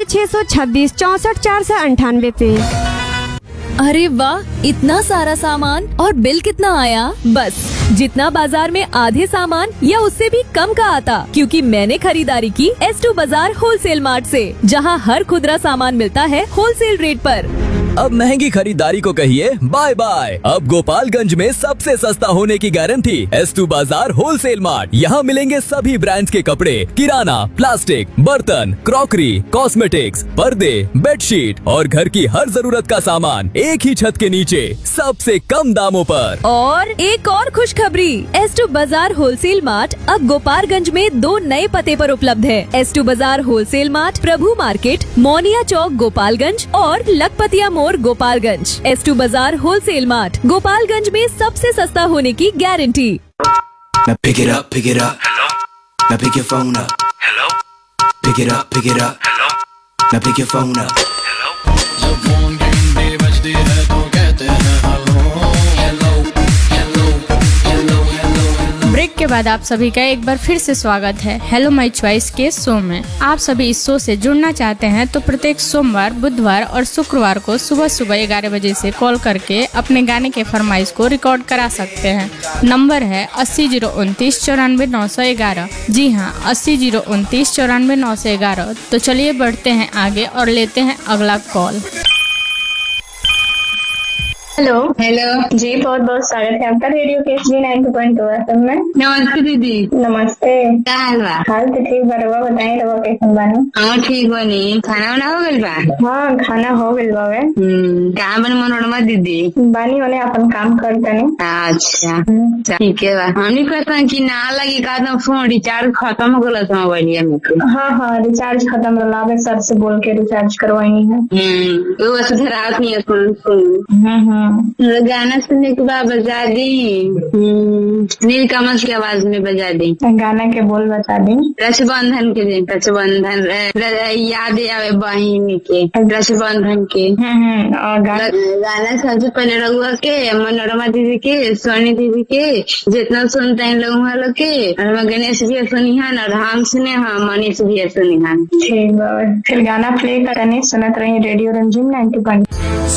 9626 64 498 पे। अरे वाह, इतना सारा सामान और बिल कितना आया? बस जितना बाजार में आधे सामान या उससे भी कम का आता, क्योंकि मैंने खरीदारी की S2 बाजार होलसेल मार्ट से, जहां हर खुदरा सामान मिलता है होलसेल रेट पर। अब महंगी खरीदारी को कहिए बाय बाय। अब गोपालगंज में सबसे सस्ता होने की गारंटी S2 बाजार होलसेल मार्ट। यहाँ मिलेंगे सभी ब्रांड्स के कपड़े, किराना, प्लास्टिक, बर्तन, क्रॉकरी, कॉस्मेटिक्स, पर्दे, बेडशीट और घर की हर जरूरत का सामान एक ही छत के नीचे सबसे कम दामों पर। और एक और खुशखबरी, S2 बाजार होलसेल मार्ट अब गोपालगंज में 2 नए पते पर उपलब्ध है। S2 बाजार होलसेल मार्ट प्रभु मार्केट, मोनिया चौक, गोपालगंज और लखपतिया मोड़, गोपालगंज। S2 बाजार होलसेल मार्ट, गोपालगंज में सबसे सस्ता होने की guarantee. Now pick it up, pick it up. Hello. Now pick your phone up. Hello. Pick it up, pick it up. Hello. Now pick your phone up. Hello. जब phone घंटे बजते हैं तो कहते हैं hello hello hello hello hello. Break के बाद आप सभी का एक बार फिर से स्वागत है हेलो माय चॉइस के शो में। आप सभी इस शो से जुड़ना चाहते हैं तो प्रत्येक सोमवार, बुधवार और शुक्रवार को सुबह सुबह 11 बजे से कॉल करके अपने गाने के फरमाइश को रिकॉर्ड करा सकते हैं। नंबर है 80 029 94 911। जी हाँ, 80 029 94 911। तो चलिए बढ़ते हैं आगे और लेते हैं अगला कॉल। हेलो हेलो जी, बहुत बहुत स्वागत है आपका रेडियो के SB 92.2 FM में। नमस्ते दीदी। नमस्ते। क्या हाल बा? हाल तो ठीक बा, रउआ बताई रउआ कैसन बानी? हाँ ठीक बानी। खाना वाना हो गइल बा? हाँ, खाना हो गइल बावे। कहाँ बनी मनोरमा दीदी? बानी होने अपन काम करतनी। अच्छा ठीक है बा। हमनी कहता कि ना लगी का तो फोन रिचार्ज खत्म हो गया था मोबाइलिया में। हाँ, रिचार्ज खत्म रहा, सर से बोल के रिचार्ज करवाई है। वो बस रात नहीं है। गाना सुनने के बाद बजा दी, नीलकमल की आवाज में बजा दी। गाना के बोल बता दी। रक्षाबंधन के दिन, रक्षाबंधन याद आवे बहिन के, रक्षाबंधन के। और गाना सबसे पहले रघुआ के, मनोरमा दीदी के, सोनी दीदी के, जितना सुनते हैं लोग के, गणेश भी सुनिहान और हम सुने, हाँ मनीष भी सुनिहान। ठीक है, फिर गाना प्ले करने सुनत रही रेडियो रंजीम 90.2।